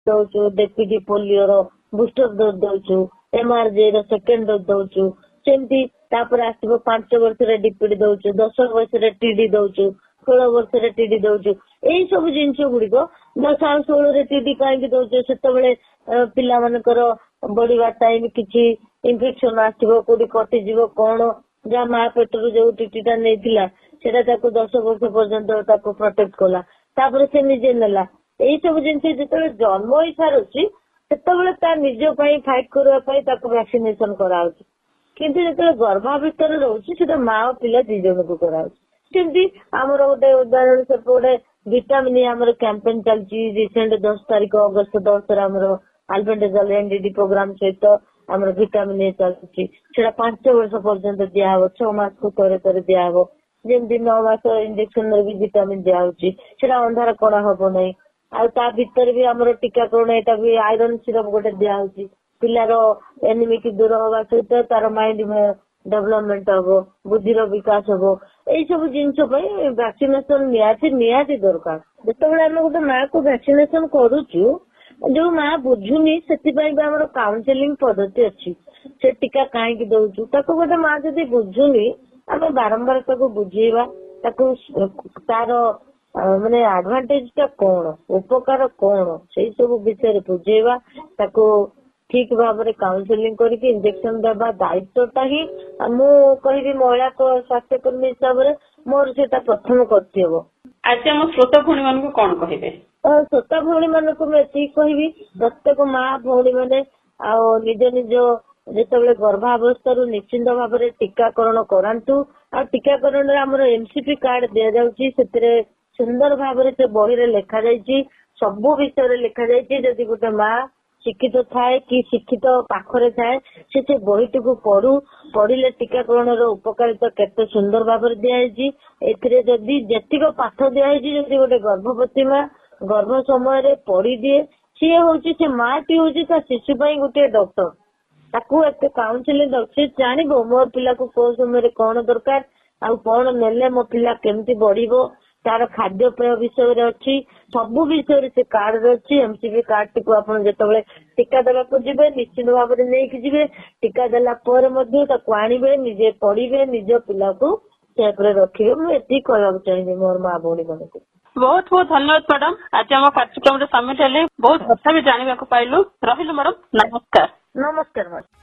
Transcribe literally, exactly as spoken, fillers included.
ଦଉଛୁ, ଡେପିଟି ପୋଲିଓର booster dose ଦଉଛୁ, ଏମଆରଜେ ର ସେକେଣ୍ଡ ଡୋଜ ଦଉଛୁ। ସେମିତି ତାପରେ ଆସିବ ପାଞ୍ଚ ବର୍ଷରେ ଡିପିଟି ଦଉଛୁ, ଦଶ ବର୍ଷରେ ଟିଡି ଦଉଛୁ, ଷୋହଳ ବର୍ଷରେ ଟିଡି ଦଉଛୁ। ଏଇ ସବୁ ଜିନିଷ ଗୁଡିକ ଦଶ ଆଉ ଷୋହଳରେ ଟିଡି କାହିଁକି ଦଉଛୁ? ସେତେବେଳେ ପିଲାମାନଙ୍କର ବଢିବା ଟାଇମ କିଛି ଇନଫେକ୍ସନ ଆସିବ, କୋଉଠି କଟିଯିବ କଣ, ଯାହା ମା ପେଟରୁ ଯୋଉ ଟିଟିଟା ନେଇଥିଲା ସେଟା ତାକୁ ଦଶ ବର୍ଷ ପର୍ଯ୍ୟନ୍ତ ତାକୁ ପ୍ରୋଟେକ୍ଟ କଲା, ତାପରେ ସେ ନିଜେ ନେଲା। ଏଇ ସବୁ ଜିନିଷ ଯେତେବେଳେ ଜନ୍ମ ହେଇ ସାରୁଛି ସେତେବେଳେ ତା ନିଜ ପାଇଁ ଫାଇଟ କରିବା ପାଇଁ ତାକୁ ଭ୍ୟାକ୍ସିନେସନ କରାହଉଛି। କିନ୍ତୁ ଯେତେବେଳେ ଗର୍ଭାବସ୍ଥାରେ ରହୁଛି ସେଟା ମା ଓ ପିଲା ଦି ଜଣଙ୍କୁ କରାହଉଛି। ସେମିତି ଆମର ଗୋଟେ ଉଦାହରଣ ସ୍ୱରୂପ ଗୋଟେ ଭିଟାମିନ ଆମର କ୍ୟାମ୍ପେନ ଚାଲିଛି। ରିସେଣ୍ଟ ଦଶ ତାରିଖ ଅଗଷ୍ଟ ଦଶରେ ଆମର ଆଲବେଣ୍ଡାଜଲ ଏନଡିଡି ପ୍ରୋଗ୍ରାମ ସହିତ ଆମର ଭିଟାମିନ ଏ ଚାଲୁଛି। ସେଟା ପାଞ୍ଚ ବର୍ଷ ପର୍ଯ୍ୟନ୍ତ ଦିଆହବ, ଛଅ ମାସକୁ ଥରେ ଥରେ ଦିଆହବ। ଯେମିତି ନଅ ମାସ ଇଞ୍ଜେକ୍ସନରେ ବି ଭିଟାମିନ ଦିଆହଉଛି, ସେଟା ଅନ୍ଧାର କଣା ହବ ନାହିଁ। ଆଉ ତା ଭିତରେ ବି ଆମର ଟିକାକରଣ ଏଟା ବି ଆଇରନ୍ ସିରପ ଗୋଟେ ଦିଆହଉଛି। ପିଲାର ଏନିମିକ ଦୂର ହବା ସହିତ ତାର ମାଇଣ୍ଡ ଡେଭଲପମେଣ୍ଟ ହବ, ବୁଦ୍ଧିର ବିକାଶ ହବ। ଏଇ ସବୁ ଜିନିଷ ପାଇଁ ଭ୍ୟାକ୍ସିନେସନ ନିହାତି ନିହାତି ଦରକାର। ଯେତେବେଳେ ଆମେ ଗୋଟେ ମା କୁ ଭ୍ୟାକ୍ସିନେସନ କରୁଛୁ, ଯୋଉ ମା ବୁଝୁନି ସେଥିପାଇଁ ବି ଆମର କାଉନସେଲିଂ ପଦ୍ଧତି ଅଛି। ସେ ଟିକା କାହିଁକି ଦଉଛୁ, ତାକୁ ଗୋଟେ ମା ଯଦି ବୁଝୁନି ଆମେ ବାରମ୍ବାର ତାକୁ ବୁଝେଇବା, ତାକୁ ତାର ମାନେ ଆଡଭାଣ୍ଟେଜ ଟା କଣ, ଉପକାର କଣ, ସେଇ ସବୁ ବିଷୟରେ ବୁଝେଇବା, ତାକୁ ଠିକ ଭାବରେ କାଉନସେଲିଂ କରିକି ଇଞ୍ଜେକ୍ସନ ଦେବା ଦାୟିତ୍ୱଟା ହିଁ ମୁଁ କହିବି ମହିଳା ସ୍ୱାସ୍ଥ୍ୟକର୍ମୀ ହିସାବରେ ମୋର ସେଟା ପ୍ରଥମ କର୍ତ୍ତବ୍ୟ। ଆଜି ଆମ ଶ୍ରୋତା ଭଉଣୀ ମାନଙ୍କୁ କଣ କହିବେ? ଶ୍ରୋତା ଭଉଣୀ ମାନଙ୍କୁ ମୁଁ ଏତିକି କହିବି, ପ୍ରତ୍ୟେକ ମା ଭଉଣୀ ମାନେ ଆଉ ନିଜ ନିଜ ଯେତେବେଳେ ଗର୍ଭାବସ୍ଥାରୁ ନିଶ୍ଚିନ୍ତ ଭାବରେ ଟିକାକରଣ କରାନ୍ତୁ। ଆଉ ଟିକାକରଣରେ ଆମର ଏମସିପି କାର୍ଡ ଦିଆଯାଉଛି, ସେଥିରେ ସୁନ୍ଦର ଭାବରେ ସେ ବହିରେ ଲେଖାଯାଇଛି, ସବୁ ବିଷୟରେ ଲେଖାଯାଇଛି। ଯଦି ଗୋଟେ ମା ଶିକ୍ଷିତ ଥାଏ କି ଶିକ୍ଷିତ ପାଖରେ ଥାଏ ସେ ସେ ବହିଟିକୁ ପଢୁ, ପଢିଲେ ଟିକାକରଣର ଉପକାରିତା କେତେ ସୁନ୍ଦର ଭାବରେ ଦିଆଯାଇଛି। ଏଥିରେ ଯଦି ଯେତିକ ପାଠ ଦିଆଯାଇଛି, ଯଦି ଗୋଟେ ଗର୍ଭବତୀ ମା ଗର୍ଭ ସମୟରେ ପଢିଦିଏ, ସିଏ ହଉଛି ସେ ମାଟି ହଉଛି ତା ଶିଶୁ ପାଇଁ ଗୋଟେ ଡକ୍ଟର। ତାକୁ ଏତେ କାଉନସିଲିଂ ସେ ଜାଣିବ ମୋ ପିଲାକୁ କୋଉ ସମୟରେ କଣ ଦରକାର, ଆଉ କଣ ନେଲେ ମୋ ପିଲା କେମିତି ବଢିବ, ତାର ଖାଦ୍ୟପେୟ ବିଷୟରେ ଅଛି, ସବୁ ବିଷୟରେ ସେ କାର୍ଡରେ ଅଛି। ଏମସିପି କାର୍ଡଟିକୁ ଆପଣ ଯେତେବେଳେ ଟିକା ଦେବାକୁ ଯିବେ ନିଶ୍ଚିତ ଭାବରେ ନେଇକି ଯିବେ। ଟିକା ଦେଲା ପରେ ମଧ୍ୟ ତାକୁ ଆଣିବେ, ନିଜେ ପଢିବେ, ନିଜ ପିଲାକୁ ସେପରେ ରଖିବେ। ମୁଁ ଏତିକି କହିବାକୁ ଚାହିଁବି ମୋର ମା ଭଉଣୀ ମାନଙ୍କୁ। ବହୁତ ବହୁତ ଧନ୍ୟବାଦ ମ୍ୟାଡାମ, ଆଜି ଆମ କାର୍ଯ୍ୟକ୍ରମରେ ସାମିଲ ହେଲେ, ବହୁତ କଥା ବି ଜାଣିବାକୁ ପାଇଲୁ। ରହିଲୁ ମ୍ୟାଡାମ, ନମସ୍କାର। ନମସ୍କାର ମ୍ୟାଡାମ।